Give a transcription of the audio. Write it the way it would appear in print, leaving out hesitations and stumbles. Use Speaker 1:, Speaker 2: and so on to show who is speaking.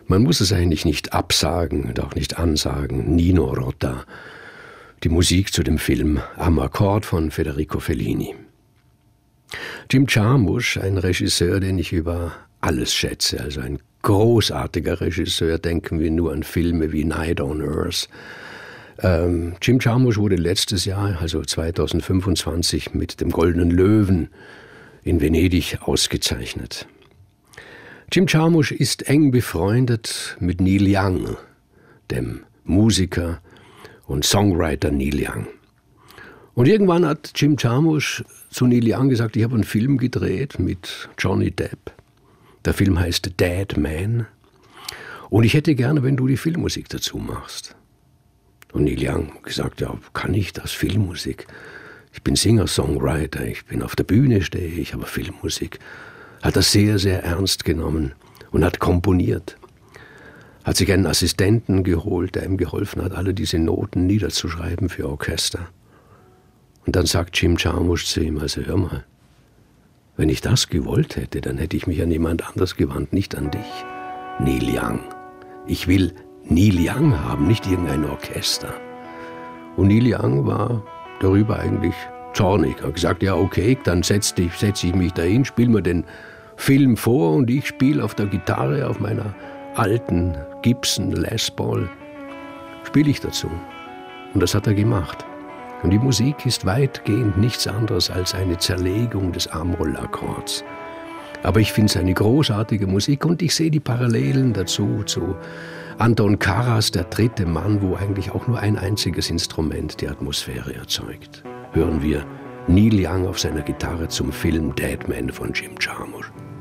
Speaker 1: Man muss es eigentlich nicht absagen und auch nicht ansagen. Nino Rota, die Musik zu dem Film Am Akkord von Federico Fellini. Jim Jarmusch, ein Regisseur, den ich über alles schätze, also ein großartiger Regisseur, denken wir nur an Filme wie Night on Earth. Jim Jarmusch wurde letztes Jahr, also 2025, mit dem Goldenen Löwen in Venedig ausgezeichnet. Jim Jarmusch ist eng befreundet mit Neil Young, dem Musiker und Songwriter Neil Young. Und irgendwann hat Jim Jarmusch zu Neil Young gesagt, ich habe einen Film gedreht mit Johnny Depp. Der Film heißt Dead Man. Und ich hätte gerne, wenn du die Filmmusik dazu machst. Und Neil Young gesagt, ja, kann ich das, Filmmusik? Ich bin Singer-Songwriter, ich bin auf der Bühne, stehe ich, aber Filmmusik. Hat das sehr, sehr ernst genommen und hat komponiert. Hat sich einen Assistenten geholt, der ihm geholfen hat, alle diese Noten niederzuschreiben für Orchester. Und dann sagt Jim Jarmusch zu ihm, also hör mal, wenn ich das gewollt hätte, dann hätte ich mich an jemand anders gewandt, nicht an dich, Neil Young. Ich will Neil Young haben, nicht irgendein Orchester. Und Neil Young war darüber eigentlich zornig. Er hat gesagt, ja okay, dann setz ich mich dahin, spiel mir den Film vor und ich spiele auf der Gitarre, auf meiner alten Gibson Les Paul, spiele ich dazu. Und das hat er gemacht. Und die Musik ist weitgehend nichts anderes als eine Zerlegung des A-Moll-Akkords. Aber ich finde es eine großartige Musik und ich sehe die Parallelen dazu zu Anton Karas, der dritte Mann, wo eigentlich auch nur ein einziges Instrument die Atmosphäre erzeugt. Hören wir Neil Young auf seiner Gitarre zum Film Dead Man von Jim Jarmusch.